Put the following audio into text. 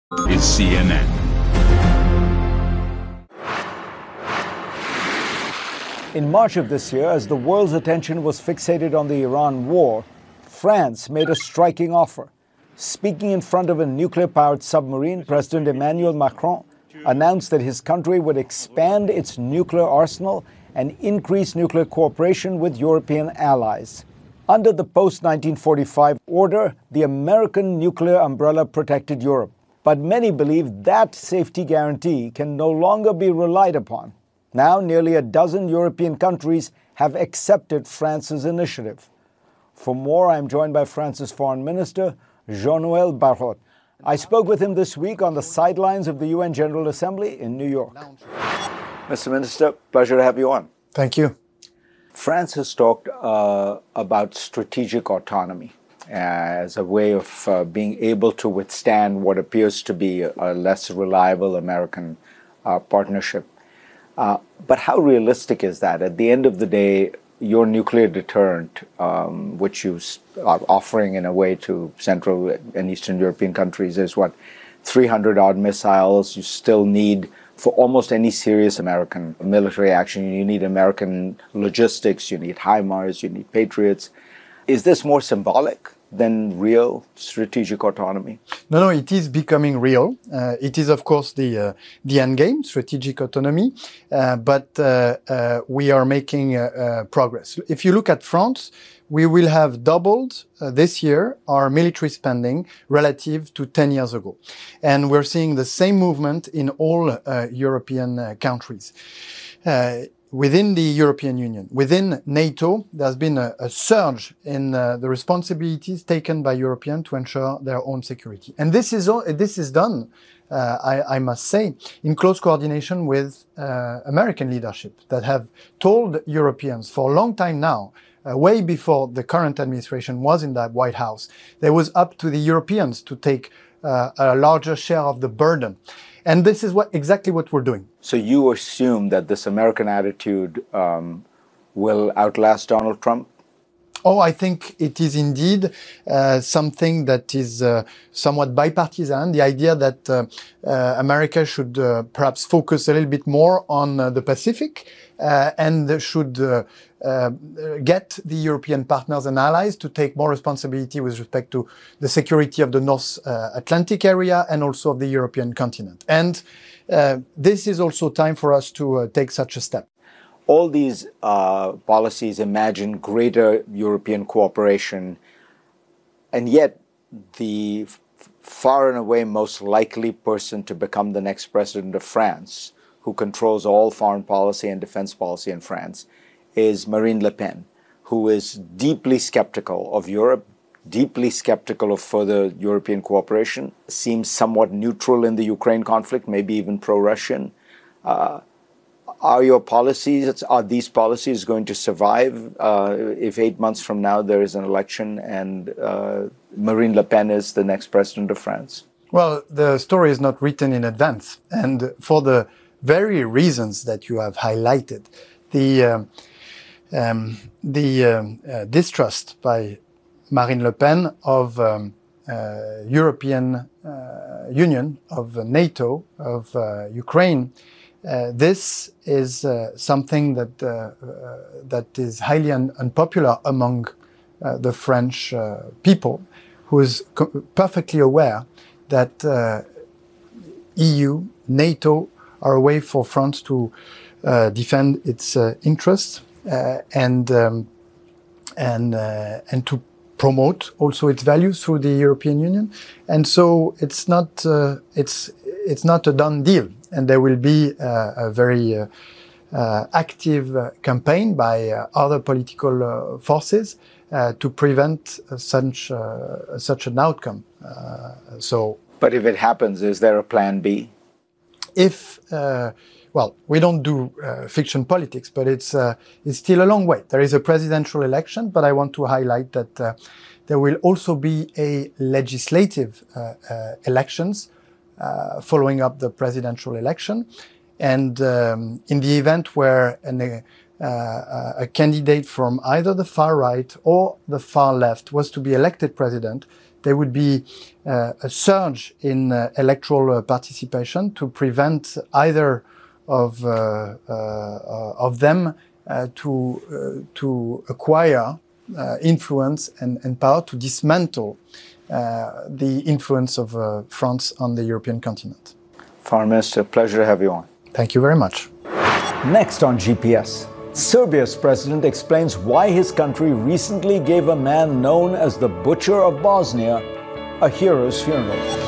is CNN. In March of this year, as the world's attention was fixated on the Iran war, France made a striking offer. Speaking in front of a nuclear-powered submarine, President Emmanuel Macron announced that his country would expand its nuclear arsenal and increase nuclear cooperation with European allies. Under the post-1945 order, the American nuclear umbrella protected Europe. But many believe that safety guarantee can no longer be relied upon. Now, nearly a dozen European countries have accepted France's initiative. For more, I'm joined by France's Foreign Minister, Jean-Noël Barrot. I spoke with him this week on the sidelines of the UN General Assembly in New York. Mr. Minister, pleasure to have you on. Thank you. France has talked about strategic autonomy as a way of being able to withstand what appears to be a less reliable American partnership. But how realistic is that? At the end of the day, your nuclear deterrent, which you are offering in a way to Central and Eastern European countries, is what, 300-odd missiles. You still need, for almost any serious American military action, you need American logistics, you need HIMARS, you need Patriots. Is this more symbolic than real strategic autonomy? No, it is becoming real. It is, of course, the end game, strategic autonomy, but we are making progress. If you look at France, we will have doubled this year our military spending relative to 10 years ago. And we're seeing the same movement in all European countries. Within the European Union, within NATO, there's been a surge in the responsibilities taken by Europeans to ensure their own security. And this is done, I must say, in close coordination with American leadership that have told Europeans for a long time now, way before the current administration was in that White House, that it was up to the Europeans to take a larger share of the burden. And this is exactly what we're doing. So you assume that this American attitude will outlast Donald Trump? Oh, I think it is indeed something that is somewhat bipartisan. The idea that America should perhaps focus a little bit more on the Pacific and should get the European partners and allies to take more responsibility with respect to the security of the North Atlantic area and also of the European continent. And this is also time for us to take such a step. All these policies imagine greater European cooperation, and yet the far and away most likely person to become the next president of France, who controls all foreign policy and defense policy in France, is Marine Le Pen, who is deeply skeptical of Europe, deeply skeptical of further European cooperation, seems somewhat neutral in the Ukraine conflict, maybe even pro-Russian. Are these policies going to survive if 8 months from now there is an election and Marine Le Pen is the next president of France? Well, the story is not written in advance. And for the very reasons that you have highlighted, the distrust by Marine Le Pen of European Union, of NATO, of Ukraine, this is something that is highly unpopular among the French people, who is perfectly aware that EU, NATO are a way for France to defend its interests and to promote also its values through the European Union. And so it's not a done deal. And there will be a very active campaign by other political forces to prevent such an outcome. But if it happens, is there a plan B? Well, we don't do fiction politics, but it's still a long way. There is a presidential election, but I want to highlight that there will also be a legislative elections following up the presidential election. And in the event where a candidate from either the far right or the far left was to be elected president, there would be a surge in electoral participation to prevent either of them to acquire influence and power to dismantle the influence of France on the European continent. Foreign Minister, pleasure to have you on. Thank you very much. Next on GPS, Serbia's president explains why his country recently gave a man known as the Butcher of Bosnia a hero's funeral.